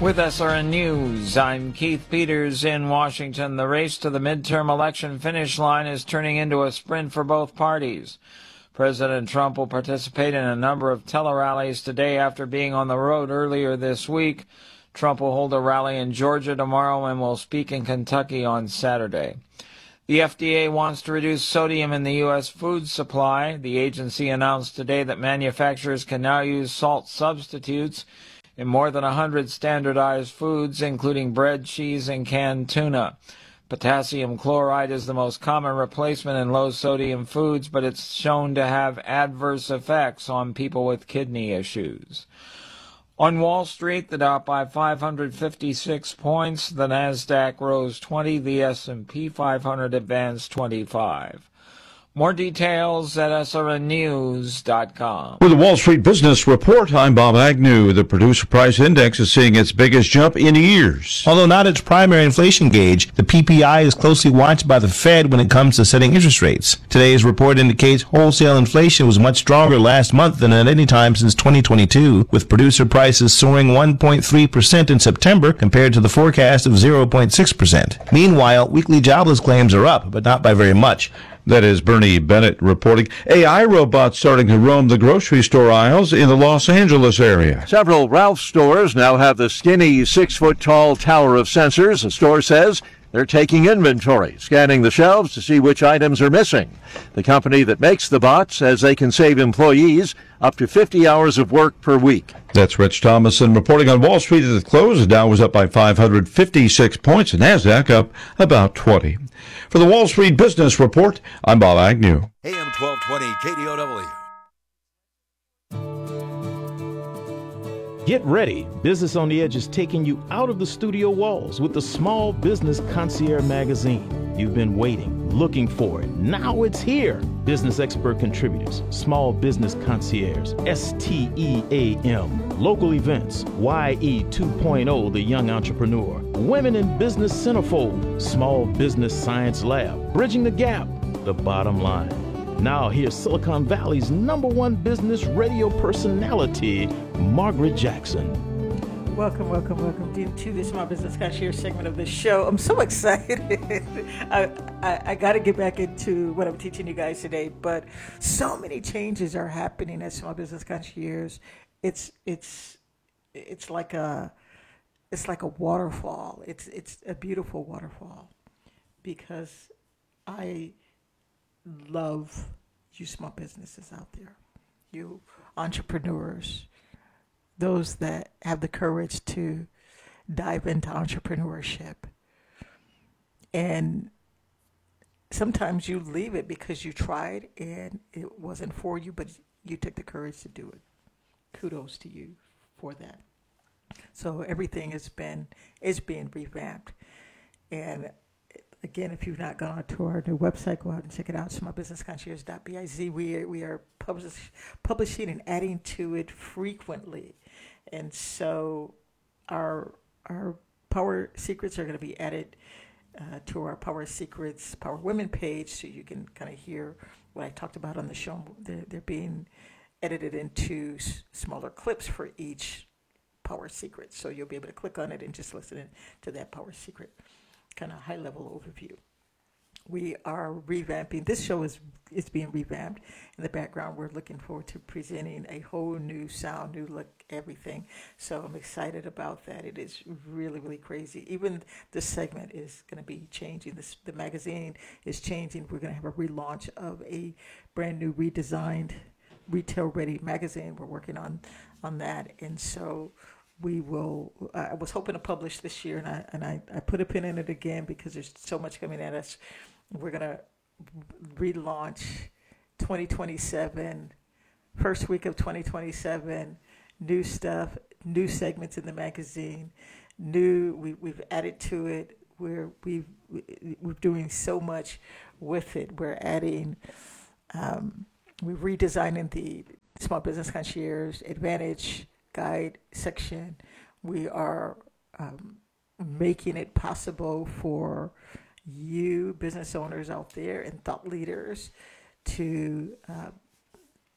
With SRN News, I'm Keith Peters in Washington. The race to the midterm election finish line is turning into a sprint for both parties. President Trump will participate in a number of tele-rallies today after being on the road earlier this week. Trump will hold a rally in Georgia tomorrow and will speak in Kentucky on Saturday. The FDA wants to reduce sodium in the U.S. food supply. The agency announced today that manufacturers can now use salt substitutes in more than 100 standardized foods, including bread, cheese, and canned tuna. Potassium chloride is the most common replacement in low-sodium foods, but it's shown to have adverse effects on people with kidney issues. On Wall Street, the Dow by 556 points, the Nasdaq rose 20, the S&P 500 advanced 25. More details at srnnews.com. With the Wall Street Business Report, I'm Bob Agnew. The Producer Price Index is seeing its biggest jump in years. Although not its primary inflation gauge, the PPI is closely watched by the Fed when it comes to setting interest rates. Today's report indicates wholesale inflation was much stronger last month than at any time since 2022, with producer prices soaring 1.3% in September compared to the forecast of 0.6%. Meanwhile, weekly jobless claims are up, but not by very much. That is Bernie Bennett reporting. AI robots starting to roam the grocery store aisles in the Los Angeles area. Several Ralph stores now have the skinny 6-foot-tall tower of sensors. The store says they're taking inventory, scanning the shelves to see which items are missing. The company that makes the bots says they can save employees up to 50 hours of work per week. That's Rich Thomason reporting on Wall Street at the close. The Dow was up by 556 points, the Nasdaq up about 20. For the Wall Street Business Report, I'm Bob Agnew. AM 1220 KDOW. Get ready. Business on the Edge is taking you out of the studio walls with the Small Business Concierge magazine. You've been waiting, looking for it. Now it's here. Business expert contributors, Small Business Concierge, STEAM, local events, YE 2.0, the Young Entrepreneur, Women in Business Centerfold, Small Business Science Lab, Bridging the Gap, the Bottom Line. Now here's Silicon Valley's #1 business radio personality, Margaret Jackson. Welcome to the Small Business Concierge segment of the show. I'm so excited. I got to get back into what I'm teaching you guys today, but so many changes are happening at Small Business Concierge. It's like a waterfall. It's a beautiful waterfall because I love you small businesses out there, you entrepreneurs, those that have the courage to dive into entrepreneurship. And sometimes you leave it because you tried and it wasn't for you, but you took the courage to do it. Kudos to you for that. So everything is being revamped. And again, if you've not gone to our new website, go out and check it out, smallbusinessconcierge.biz. We are publishing and adding to it frequently. And so our Power Secrets are going to be added to our Power Secrets, Power Women page, so you can kind of hear what I talked about on the show. They're being edited into smaller clips for each Power Secret. So you'll be able to click on it and just listen to that Power Secret kind of high-level overview. We are revamping. This show is being revamped. In the background, we're looking forward to presenting a whole new sound, new look, everything. So I'm excited about that. It is really, really crazy. Even this segment is going to be changing. The magazine is changing. We're going to have a relaunch of a brand new redesigned retail-ready magazine. We're working on that. And so we will, I was hoping to publish this year, and I put a pin in it again because there's so much coming at us. We're going to relaunch 2027, first week of 2027, new stuff, new segments in the magazine, we've added to it. We're doing so much with it. We're adding, we're redesigning the Small Business Concierge Advantage Guide section. We are making it possible for you business owners out there and thought leaders to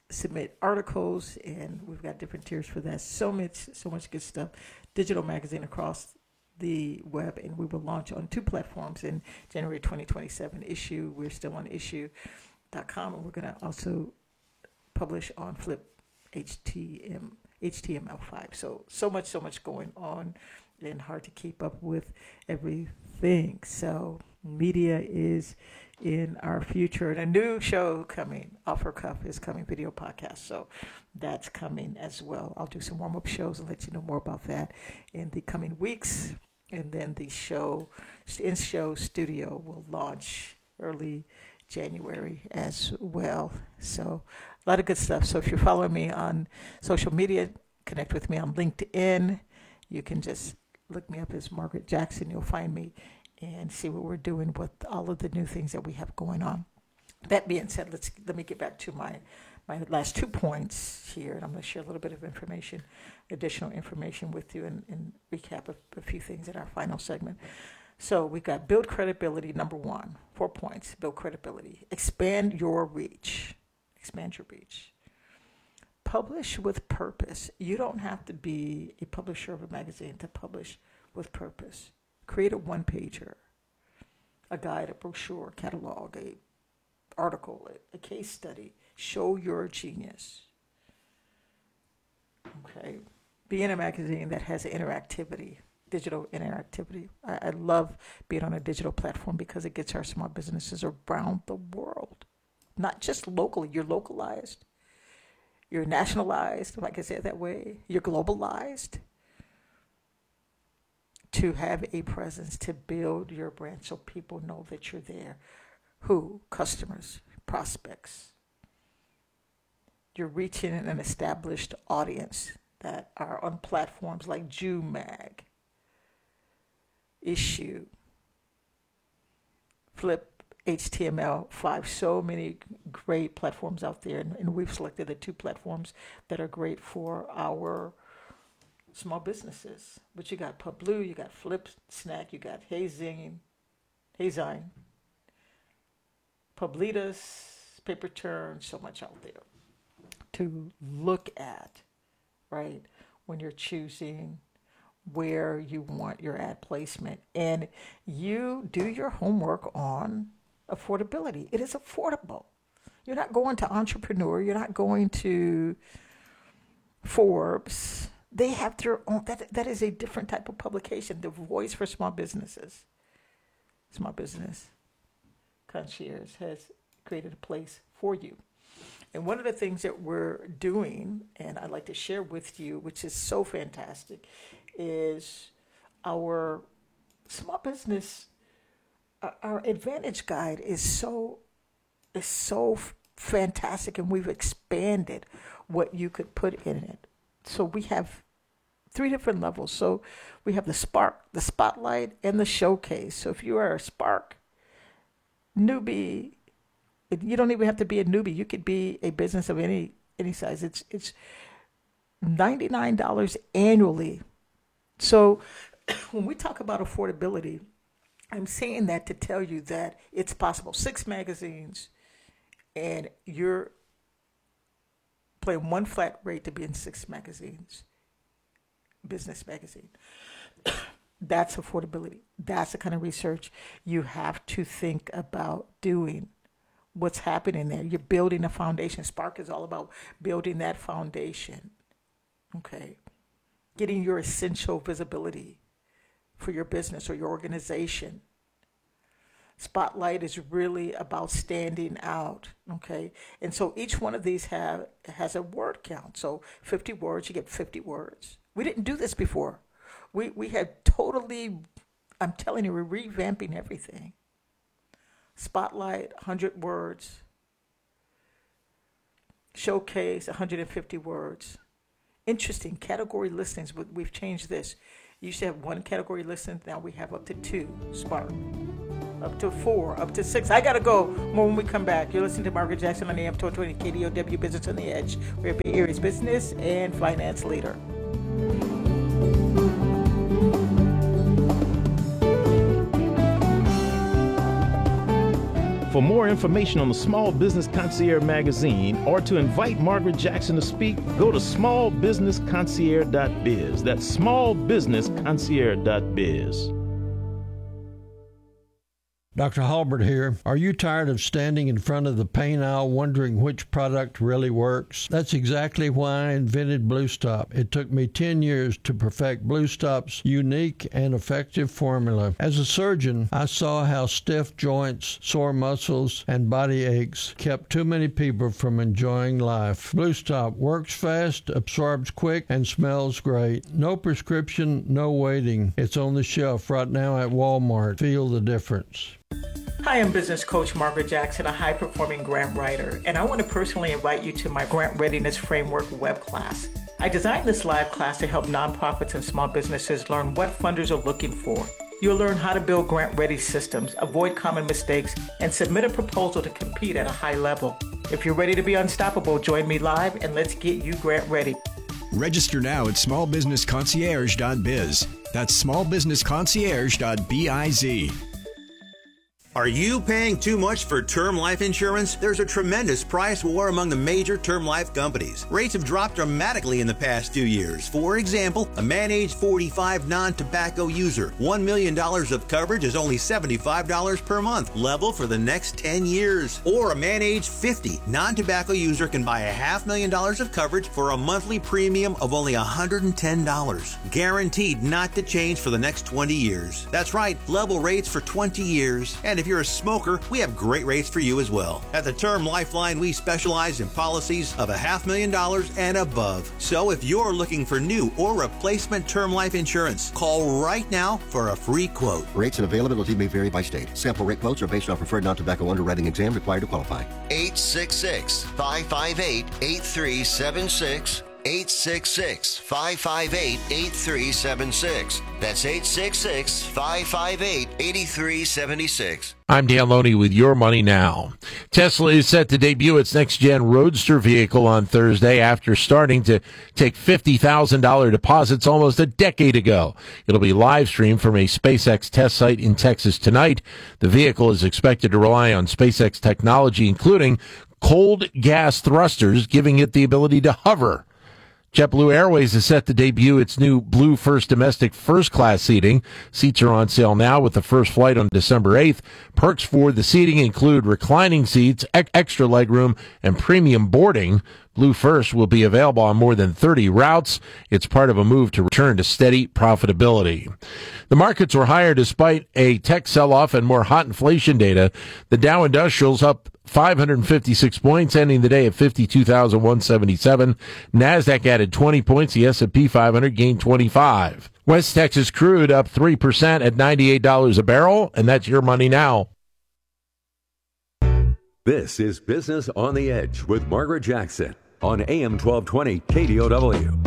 submit articles, and we've got different tiers for that. So much good stuff. Digital magazine across the web, and we will launch on 2 platforms in January 2027. Issue, we're still on issue.com, and we're going to also publish on Flip HTML5. So much going on, and hard to keep up with everything. So media is in our future, and a new show coming, Off Her Cuff, is coming, video podcast. So that's coming as well. I'll do some warm-up shows and let you know more about that in the coming weeks. And then the in-show studio will launch early January as well. So a lot of good stuff. So if you're following me on social media, connect with me on LinkedIn. You can just look me up as Margaret Jackson. You'll find me and see what we're doing with all of the new things that we have going on. That being said, let me get back to my last 2 points here, and I'm going to share a little bit of information, additional information with you, and recap a few things in our final segment. So we got build credibility, number 1, 4 points, build credibility. Expand your reach. Expand your reach. Publish with purpose. You don't have to be a publisher of a magazine to publish with purpose. Create a one-pager, a guide, a brochure, catalog, a article, a case study. Show your genius. Okay. Be in a magazine that has interactivity, digital interactivity. I love being on a digital platform because it gets our small businesses around the world. Not just locally. You're localized. You're nationalized, if I can say it that way. You're globalized. To have a presence, to build your brand so people know that you're there. Who? Customers, prospects. You're reaching an established audience that are on platforms like JewMag, Issue, Flip HTML5. So many great platforms out there, and we've selected the 2 platforms that are great for our small businesses. But you got PubBlue, you got Flip Snack, you got Hazine, Publitas, Paper Turn, so much out there to look at, right, when you're choosing where you want your ad placement. And you do your homework on affordability. It is affordable. You're not going to Entrepreneur. You're not going to Forbes. They have their own, that is a different type of publication, the voice for small businesses. Small Business Concierge has created a place for you. And one of the things that we're doing, and I'd like to share with you, which is so fantastic, is our small business, our Advantage Guide is so fantastic, and we've expanded what you could put in it. So we have 3 different levels. So we have the Spark, the Spotlight, and the Showcase. So if you are a Spark newbie, you don't even have to be a newbie. You could be a business of any size. It's $99 annually. So when we talk about affordability, I'm saying that to tell you that it's possible. 6 magazines, and you're paying 1 flat rate to be in 6 magazines, business magazine. That's affordability. That's the kind of research you have to think about doing. What's happening there? You're building a foundation. Spark is all about building that foundation. Okay. Getting your essential visibility for your business or your organization. Spotlight is really about standing out. Okay. And so each one of these has a word count. So 50 words, you get 50 words. We didn't do this before. We had totally, I'm telling you, we're revamping everything. Spotlight, 100 words. Showcase, 150 words. Interesting. Category listings, we've changed this. You used to have 1 category listing. Now we have up to 2. Spark. Up to 4, up to 6. I got to go. More when we come back. You're listening to Margaret Jackson on AM 1220 KDOW Business on the Edge. We're Bay Area's business and finance leader. For more information on the Small Business Concierge magazine or to invite Margaret Jackson to speak, go to smallbusinessconcierge.biz. That's smallbusinessconcierge.biz. Dr. Halbert here. Are you tired of standing in front of the paint aisle wondering which product really works? That's exactly why I invented Blue Stop. It took me 10 years to perfect Blue Stop's unique and effective formula. As a surgeon, I saw how stiff joints, sore muscles, and body aches kept too many people from enjoying life. Blue Stop works fast, absorbs quick, and smells great. No prescription, no waiting. It's on the shelf right now at Walmart. Feel the difference. Hi, I'm business coach Margaret Jackson, a high-performing grant writer, and I want to personally invite you to my Grant Readiness Framework web class. I designed this live class to help nonprofits and small businesses learn what funders are looking for. You'll learn how to build grant-ready systems, avoid common mistakes, and submit a proposal to compete at a high level. If you're ready to be unstoppable, join me live and let's get you grant ready. Register now at smallbusinessconcierge.biz. That's smallbusinessconcierge.biz. Are you paying too much for term life insurance? There's a tremendous price war among the major term life companies. Rates have dropped dramatically in the past 2 years. For example, a man age 45 non-tobacco user, $1 million of coverage is only $75 per month, level for the next 10 years. Or a man age 50 non-tobacco user can buy $500,000 of coverage for a monthly premium of only $110. Guaranteed not to change for the next 20 years. That's right, level rates for 20 years. And if you're a smoker, we have great rates for you as well. At the Term Lifeline, we specialize in policies of $500,000 and above. So if you're looking for new or replacement term life insurance, call right now for a free quote. Rates and availability may vary by state. Sample rate quotes are based on preferred non-tobacco underwriting exam required to qualify. 866-558-8376. 866-558-8376. That's 866-558-8376. I'm Dan Loney with Your Money Now. Tesla is set to debut its next-gen Roadster vehicle on Thursday after starting to take $50,000 deposits almost a decade ago. It'll be live-streamed from a SpaceX test site in Texas tonight. The vehicle is expected to rely on SpaceX technology, including cold gas thrusters, giving it the ability to hover. JetBlue Airways is set to debut its new Blue First Domestic First Class seating. Seats are on sale now with the first flight on December 8th. Perks for the seating include reclining seats, extra legroom, and premium boarding. Blue First will be available on more than 30 routes. It's part of a move to return to steady profitability. The markets were higher despite a tech sell-off and more hot inflation data. The Dow Industrials up 556 points, ending the day at 52,177. NASDAQ added 20 points. The S&P 500 gained 25. West Texas crude up 3% at $98 a barrel, and that's Your Money Now. This is Business on the Edge with Margaret Jackson on AM 1220 KDOW.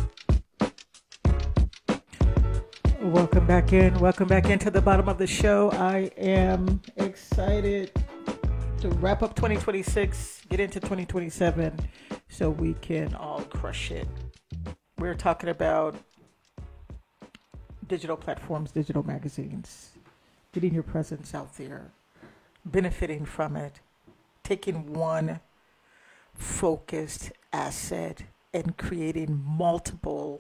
Welcome back in. Welcome back into the bottom of the show. I am excited to wrap up 2026, get into 2027, so we can all crush it. We're talking about digital platforms, digital magazines, getting your presence out there, benefiting from it, taking one focused asset and creating multiple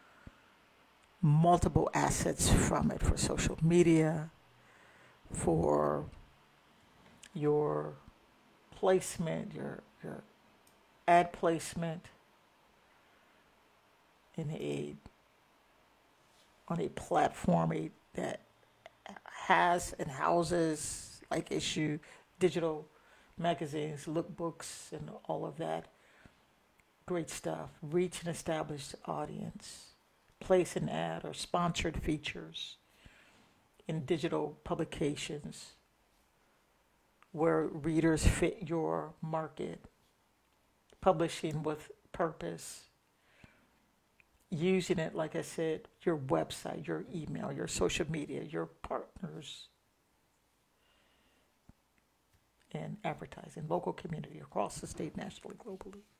assets from it for social media, for your placement, your ad placement on a platform that has and houses like issue digital magazines, lookbooks, and all of that great stuff. Reach an established audience, place an ad or sponsored features in digital publications where readers fit your market, publishing with purpose, using it, like I said, your website, your email, your social media, your partners, and advertising, local community across the state, nationally, globally.